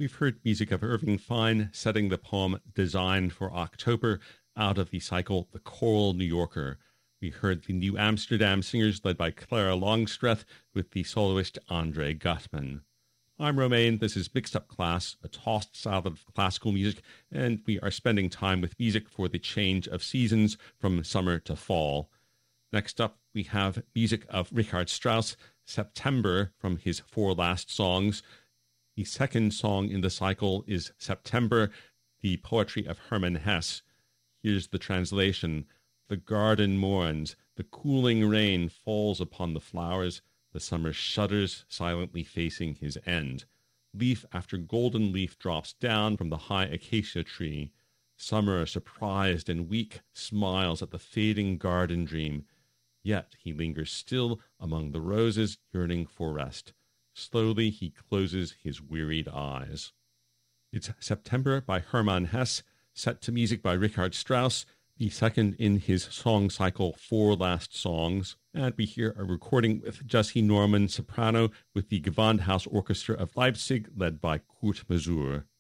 We've heard music of Irving Fine setting the poem Designed for October out of the cycle The Choral New Yorker. We heard the New Amsterdam Singers led by Clara Longstreth with the soloist Andre Gutman. I'm Romain. This is Mixed Up Class, a tossed salad of classical music, and we are spending time with music for the change of seasons from summer to fall. Next up, we have music of Richard Strauss, September, from his 4 last songs. The second song in the cycle is September, the poetry of Hermann Hesse. Here's the translation. The garden mourns, the cooling rain falls upon the flowers, the summer shudders, silently facing his end. Leaf after golden leaf drops down from the high acacia tree. Summer, surprised and weak, smiles at the fading garden dream. Yet he lingers still among the roses, yearning for rest. Slowly he closes his wearied eyes. It's September by Hermann Hesse, set to music by Richard Strauss, the second in his song cycle 4 last songs. And we hear a recording with Jessie Norman soprano with the Gewandhaus Orchestra of Leipzig led by Kurt Masur.